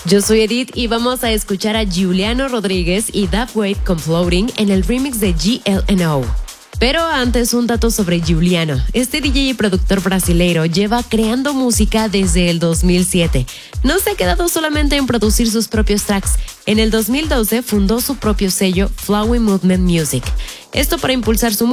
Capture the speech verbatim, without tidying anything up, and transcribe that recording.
Yo soy Edith y vamos a escuchar a Giuliano Rodríguez y Daft Wade con Floating en el remix de G L N O. Pero antes, un dato sobre Giuliano. Este D J y productor brasileiro lleva creando música desde el dos mil siete. No se ha quedado solamente en producir sus propios tracks. En el dos mil doce fundó su propio sello Flowing Movement Music. Esto para impulsar su